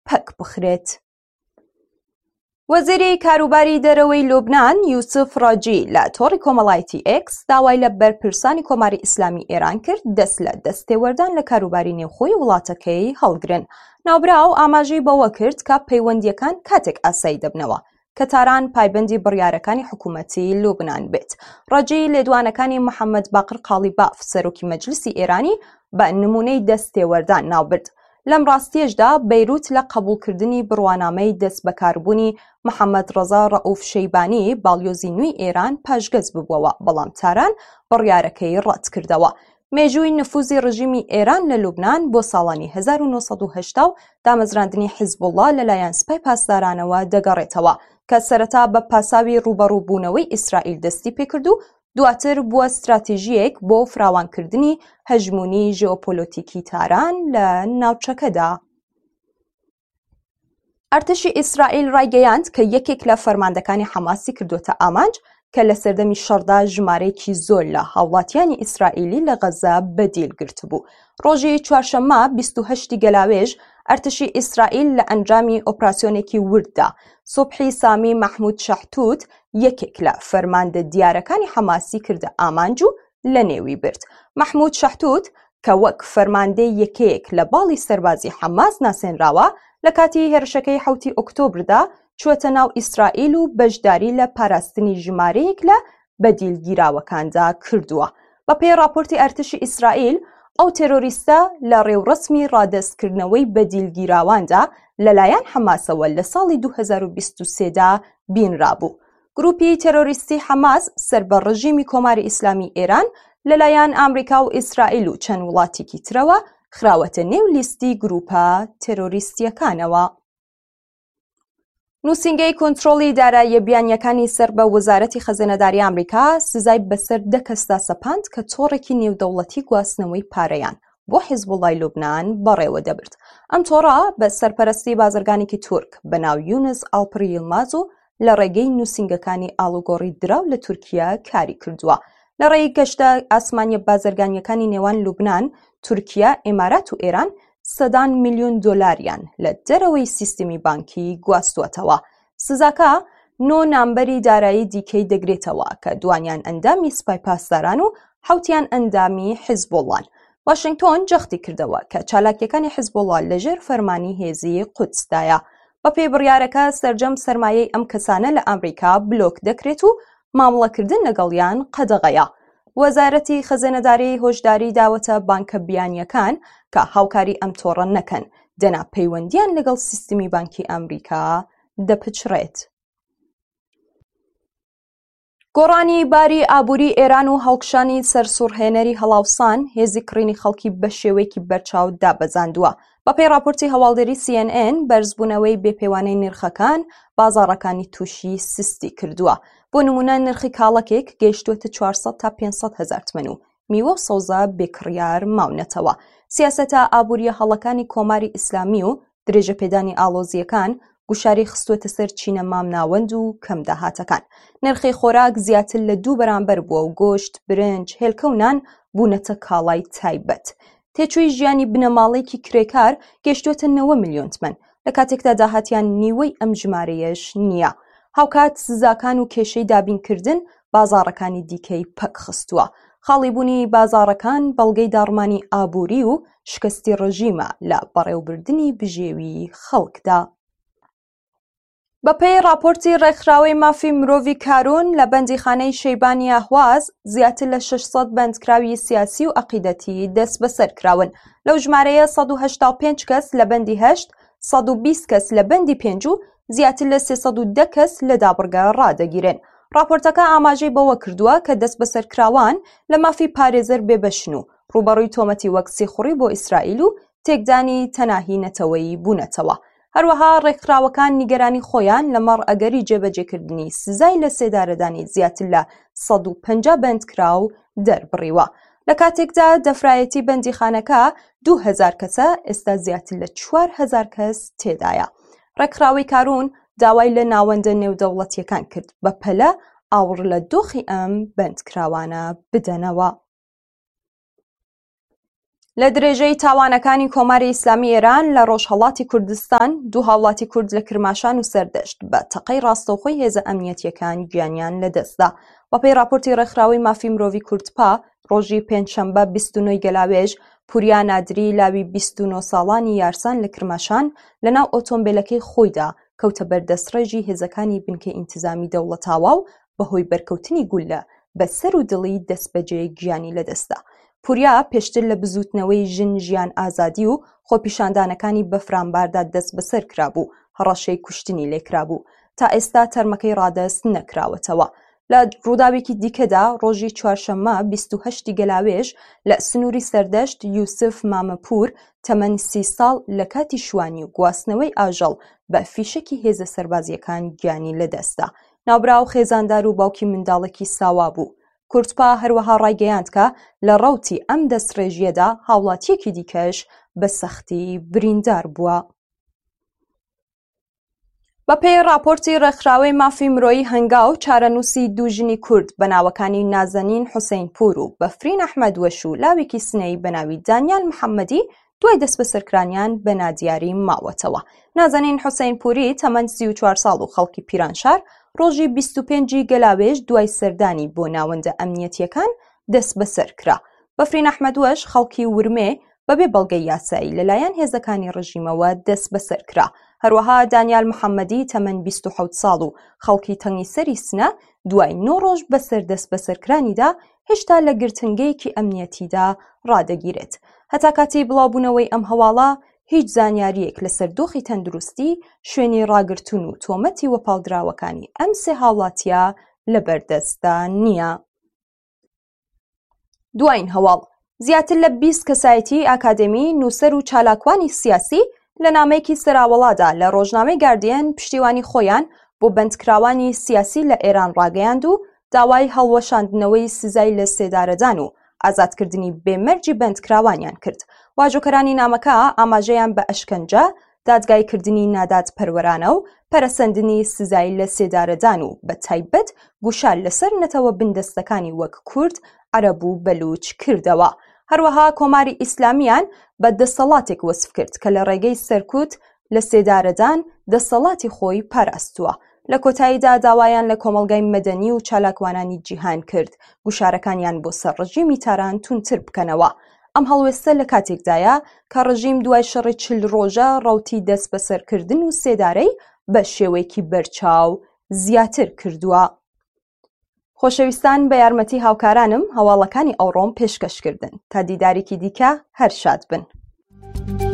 پەک بخرێت. وەزیری کاروباری دەرەوەی لوبنان یوسف ڕاجی لە تۆڕی کۆمەڵایەتی ئێکس داوای لە بەرپرسانی کۆماری ئیسلامی ئێران کرد دەست لە دەستێوەردان لە کاروباری نێوخۆی وڵاتەکەی هەڵگرن. ناوبراو ئاماژەی بەوە کرد کە پەیوەندیەکان کاتێک ئاسایی دەبنەوە کە تاران پایبەندی بڕیارەکانی حکوومەتی لوبنان بێت. ڕاجی لێدوانەکانی محەممەد باقر قالیباف سەرۆکی مەجلیسی ئێرانی بە نمونەی دەستێوەردان ناوبرد. لەم ڕاستیەشدا بەیروت لە قبولکردنی بڕوانامەی دەست بەکاربوونی محەممەد ڕەزا ڕەئوف شەیبانی باڵیۆزی نوێی ئێران پاشگەز ببووەوە، بەڵام تاران بڕیارەکەی ڕەت کردەوە. مێژووی نفوزی ڕژیمی ئێران لە لوبنان بۆ ساڵانی 1970 و دامەزراندنی حیزبوڵڵا لەلایەن سپای پاسدارانەوە دەگەڕێتەوە کە سەرەتا بە پاساوی ڕوبەڕووبوونەوەی ئیسرائیل دەستی پێکرد و دواتر بووە استراتیژیەک بۆ فراوانکردنی هەژمونی ژێۆپۆلیتیکی تاران لە ناوچەکەدا. ئەرتەشی ئیسرائیل ڕایگەیاند کە یەکێک لە فەرماندەکانی حەماسی کردوتە ئامانج کە لە سەردەمی شەڕدا ژمارەیەکی زۆر لە هاوڵاتیانی ئیسرائیلی لە غەزا بەدیل گرت بوو. ڕۆژی چوارشەممە 28 گەلاوێژ ئەرتەشی ئیسرائیل لە ئەنجامی ئۆپراسیۆنێکی ورددا سوبحی سامی مەحموود شەحتوت یەکێک لە فەرماندە دیارەکانی حەماسی کردە ئامانج و لە نێوی برد. مەحموود شەحتوت کە وەک فەرماندەی یەکەیەک لە باڵی سەربازی حەماس ناسێنراوە لە کاتی هێرشەکەی 7 ئۆکتۆبردا چوەتە ناو ئیسرائیل و بەشداری لە پاراستنی ژمارەیەک لە بەدیلگیراوەکاندا کردووە. بە پێی راپۆرتی ئەرتشی ئیسرائیل ئەو تێرۆریستە لە ڕێوڕسمی ڕادەستکردنەوەی بەدیلگیراواندا لەلایەن حەماسەوە لە ساڵی 2023دا بینرابوو. گروپی تێرۆریستی حەماس سەر بە ڕژیمی کۆماری ئیسلامی ئێران لەلایەن ئامریکا و ئیسرائیل و چەند وڵاتێکی ترەوە خراوەتە نێو لیستی گروپە تێرۆریستیەکانەوە. نووسینگەی کۆنتڕۆڵی داراییە بیانیەکانی سەر بە وەزارەتی خەزانەداری ئەمریکا سزای بەسەر 10 کەسدا سەپاند کە تۆڕێکی نێودەوڵەتی گواستنەوەی پارەیان بۆ حیزبوڵڵای لوبنان بەڕێوە دەبرد. ئەم تۆڕە بە سەرپەرستی بازرگانێکی تورک بەناو یونس ئاڵپڕ ییلماز و لە ڕێگەی نووسینگەکانی ئاڵوگۆڕی دراو لە تورکیا کاری کردووە. لە ڕێی گەشتە ئاسمانیە بازرگانیەکانی نێوان لوبنان، تورکیا، ئێمارات و ئێران سەدان میلیۆن دۆلاریان لە دەرەوەی سیستمی بانکی گواستووەتەوە. سزاکە 9 نامبەری دارایی دیکەی دەگرێتەوە کە دوانیان ئەندامی سپای پاسداران و 7یان ئەندامی حیزبوڵڵان. واشنگتۆن جەختی کردەوە کە چالاکیەکانی حیزبوڵڵا لەژێر فەرمانی هێزی قودسدایە. بە پێی بڕیارەکە سەرجەم سەرمایەی ئەم کەسانە لە ئەمریکا بلۆک دەکرێت و مامەڵەکردن لەگەڵیان قەدەغەیە. وەزارەتی خەزانەداری هۆشداری داوەتە بانکە بیانیەکان کە هاوکاری ئەم تۆڕە نەکەن دەنا پەیوەندیان لەگەڵ سیستمی بانکی ئەمریکا دەپچڕێت. گۆڕانی باری ئابووری ئێران و هەڵکشانی سەرسوڕهێنەری هەڵاوسان هێزی کڕینی خەڵکی بە شێوەیەکی بەرچاو دابەزاندووە. بە پێی راپۆرتی هەواڵدەری CNN بەرزبوونەوەی بێپەیوانەی نرخەکان بازاڕەکانی تووشی سستی کردووە. بۆ نمونە نرخی کاڵەکێک گەیشتووەتە 400 تا 500 هزار تمەن و میوە و سەوزە بێکڕیار ماونەتەوە. سیاسەتە ئابووریە هەڵەکانی کۆماری ئیسلامی و درێژە پێدانی ئاڵۆزیەکان گوشاری خستووەتە سەر چینە مامناوەند و کەم داهاتەکان. نرخی خۆراک زیاتر لە 2 بەرامبەر بووە و گۆشت، برنج، هێلکە و نان بوونەتە کاڵای تایبەت. تێچووی ژیانی بنەماڵەیەکی کرێکار گەیشتووەتە 9 میلیۆن تمەن لە کاتێکدا داهاتیان نیوەی ئەم ژمارەیەش نییە. هاوکات سزاکان و کێشەی دابینکردن بازاڕەکانی دیکەی پەک خستووە. خاڵیبوونی بازاڕەکان بەڵگەی داڕمانی ئابووری و شکستی ڕژیمە لە بەڕێوەبردنی بژێوی خەڵکدا. بە پێی راپۆرتی ڕێکخراوەی مافی مرۆڤی کارون لە بەندیخانەی شەیبانی ئاهواز زیاتر لە 600 بەندکراوی سیاسی و عەقیدەتی دەست بەسەر کراون. لەو ژمارەیە 185 کەس لە بەندی 8، 120 کەس لە بەندی 5 و زیاتر لە 310 کەس لە دابڕگە ڕادەگیرن. راپۆرتەکە ئاماژەی بەوە کردووە کە دەست بەسەرکراوان لە مافی پارێزەر بێبەشن و ڕوبەڕووی تۆمەتی وەک سیخوڕی بۆ ئیسرائیل و تێکدانی تەناهی نەتەوەیی بوونەتەوە. هەروەها ڕێکخراوەکان نیگەرانی خۆیان لەمەڕ ئەگەری جێبەجێکردنی سزای لە سێدارەدانی زیاتر لە 150 بەندکراو دەربڕیوە. لە کاتێکدا دەفرایەتی بەندیخانەکە 2000 کەسە ئێستا زیاتر لە 4000 کەس تێدایە. ڕێکخراوی کارون داوای لە ناوەندە نێودەوڵەتیەکان کرد بە پەلە ئاور لە دۆخی ئەم بەندکراوانە بدەنەوە. لە درێژەی تاوانەکانی کۆماری ئیسلامی ئێران لە ڕۆژهەڵاتی کوردستان دوو هاوڵاتی کورد لە کرماشان و سەردەشت بە تەقەی ڕاستەوخۆی هێزە ئەمنیەتیەکان گیانیان لەدەستدا. بەپێی راپۆرتی ڕێکخراوەی مافی مرۆڤی کوردپا ڕۆژی پێنجشەمبە 29 گەلاوێژ پوریا نادری لاوی 29 ساڵانی یارسان لە کرماشان لەناو ئۆتۆمبیلەکەی خۆیدا کەوتە بەردەستڕێژی هێزەکانی بنکەی ئینتیزامی دەوڵەتاوا و بەهۆی بەرکەوتنی گولە بە سەر و دڵی دەستبەجێ گیانی لەدەستا. پوریا پێشتر لە بزوتنەوەی ژن ژیان ئازادی و خۆپیشاندانەکانی بەفرامباردا دەست بەسەر کرابوو، هەڕەشەی کوشتنی لێکرابوو. تا ئێستا تەرمەکەی ڕادەست نەکراوەتەوە. لە ڕووداوێکی دیکەدا ڕۆژی چوارشەممە 28 گەلاوێژ لە سنووری سەردەشت یوسف مامەپور تەمەن 30 ساڵ لە کاتی شوانی و گواستنەوەی ئاژەڵ بە فیشەکی هێزە سەربازیەکان گیانی لەدەستا. ناوبراو خێزاندار و باوکی منداڵێکی ساوا بوو. کوردپا هەروەها ڕایگەیاند کە لە ڕەوتی ئەم دەستڕێژیەدا هاوڵاتیەکی دیکەش بە سەختی بریندار بووە. بەپێی راپۆرتی ڕێکخراوەی مافی مرۆیی هەنگاو چارەنووسی دوو ژنی کورد بە ناوەکانی نازەنین حوسێنپور و بەفرین ئەحمەد وەش و لاوێکی سنەی بە ناوی دانیال محەممەدی دوای دەست بەسەرکرانیان بە نادیاری ماوەتەوە. نازەنین حوسێنپوری تەمەەن 34 ساڵ و خەڵکی پیرانشار ڕۆژی 25 گەلاوێژ دوای سەردانی بۆ ناوەندە ئەمنیەتیەکان دەست بەسەر کرا. بەفرین ئەحمەد وەش خەڵکی ورمێ بەبێ بەڵگەی یاسایی لەلایەن هێزەکانی ڕژیمەوە دەست بەسەر کرا. هەروەها دانیال محەممەدی تەمەن 27 ساڵ و خەڵکی تەنگی سەری سنە دوای 9 ڕۆژ بەسەر دەست بەسەرکرانیدا هێشتا لە گرتنگەیەکی ئەمنیەتیدا ڕادەگیرێت. هەتا کاتی بڵاوبوونەوەی ئەم هەواڵە هیچ زانیاریەک لەسەر دۆخی تەندروستی، شوێنی ڕاگرتوون و تۆمەتی وەپاڵدراوەکانی ئەم سێ هاوڵاتیە لەبەردەستدا نییە. دوایین هەواڵ زیاتر لە 20 کەسایەتی ئاکادمی، نووسەر و چالاکوانی سیاسی لە نامەیەکی سەراوەڵادا لە ڕۆژنامەی گاردیەن پشتیوانی خۆیان بۆ بەندکراوانی سیاسی لە ئێران ڕاگەیاند و داوای هەڵوەشاندنەوەی سزای لە سێدارەدان و ئازادکردنی بێمەرجی بەندکراوانیان کرد. واژۆکەرانی نامەکە ئاماژەیان بە ئەشکەنجە، دادگایکردنی نادات پەروەرانە و پەرەسەندنی سزای لە سێدارەدان و بە تایبەت گوشار لەسەر نەتەوە بندەستەکانی وەک کورد، عەرەب و بەلوچ کردەوە. هەروەها کۆماری ئیسلامیان بە دەسەڵاتێک وەسف کرد کە لە ڕێگەی سەرکوت لە سێدارەدان دەسەڵاتی خۆی پاراستووە. لە کۆتاییدا داوایان لە کۆمەڵگای مەدەنی و چالاکوانانی جیهان کرد گوشارەکانیان بۆ سەر ڕژیمی تاران تونتر بکەنەوە. ئەم هەڵوێستە لە کاتێکدایە کە ڕژیم دوای شەڕی 40 ڕۆژە ڕەوتی دەست بەسەرکردن و سێدارەی بە شێوەیەکی بەرچاو زیاتر کردووە. خۆشەویستان، بە یارمەتی هاوکارانم هەواڵەکانی ئەوڕۆم پێشکەشکردن. تا دیدارێکی دیکە هەر شاد بن.